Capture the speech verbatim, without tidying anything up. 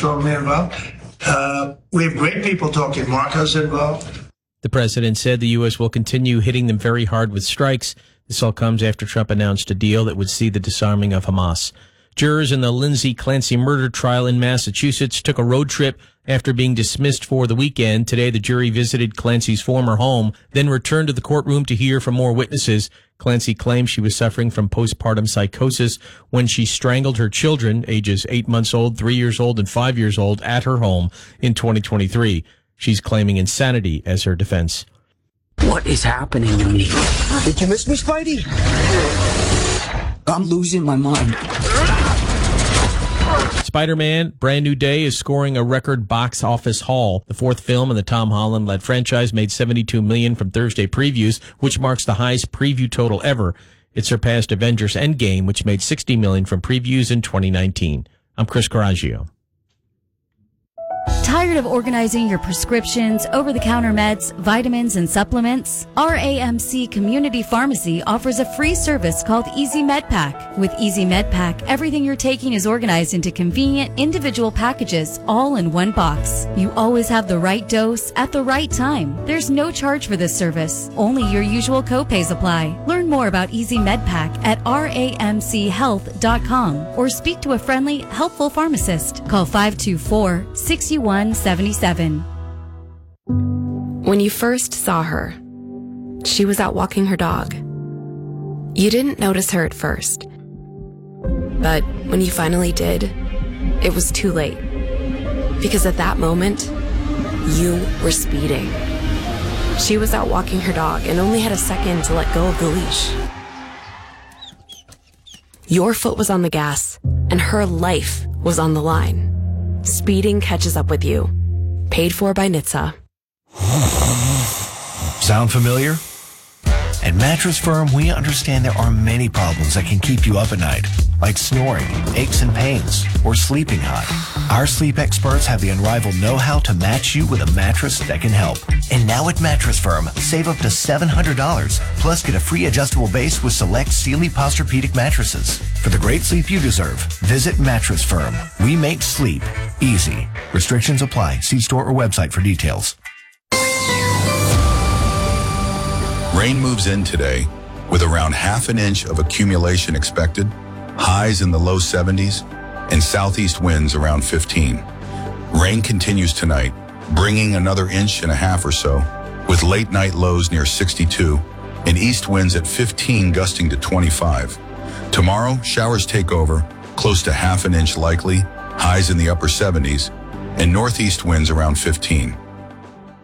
strongly involved. Uh, we have great people talking. Marco's involved. The president said the U S will continue hitting them very hard with strikes. This all comes after Trump announced a deal that would see the disarming of Hamas. Jurors in the Lindsay Clancy murder trial in Massachusetts took a road trip after being dismissed for the weekend. Today, the jury visited Clancy's former home, then returned to the courtroom to hear from more witnesses. Clancy claims she was suffering from postpartum psychosis when she strangled her children, ages eight months old, three years old, and five years old, at her home in twenty twenty-three. She's claiming insanity as her defense. What is happening to me? Did you miss me, Spidey? I'm losing my mind. Spider-Man: Brand New Day is scoring a record box office haul. The fourth film in the Tom Holland-led franchise made seventy-two million dollars from Thursday previews, which marks the highest preview total ever. It surpassed Avengers Endgame, which made sixty million dollars from previews in twenty nineteen. I'm Chris Coraggio. Tired of organizing your prescriptions, over-the-counter meds, vitamins, and supplements? R A M C Community Pharmacy offers a free service called Easy MedPack. With Easy MedPack, everything you're taking is organized into convenient individual packages, all in one box. You always have the right dose at the right time. There's no charge for this service. Only your usual copays apply. Learn more about Easy MedPack at R A M C health dot com or speak to a friendly, helpful pharmacist. Call five two four, six one seven seven. When you first saw her, she was out walking her dog. You didn't notice her at first. But when you finally did, it was too late. Because at that moment, you were speeding. She was out walking her dog and only had a second to let go of the leash. Your foot was on the gas, and her life was on the line. Speeding catches up with you. Paid for by N H T S A. Sound familiar? At Mattress Firm, we understand there are many problems that can keep you up at night, like snoring, aches and pains, or sleeping hot. Our sleep experts have the unrivaled know-how to match you with a mattress that can help. And now at Mattress Firm, save up to seven hundred dollars, plus get a free adjustable base with select Sealy Posturepedic mattresses. For the great sleep you deserve, visit Mattress Firm. We make sleep easy. Restrictions apply. See store or website for details. Rain moves in today with around half an inch of accumulation expected, highs in the low seventies, and southeast winds around fifteen. Rain continues tonight, bringing another inch and a half or so, with late night lows near sixty-two and east winds at fifteen gusting to twenty-five. Tomorrow, showers take over, close to half an inch likely, highs in the upper seventies, and northeast winds around fifteen.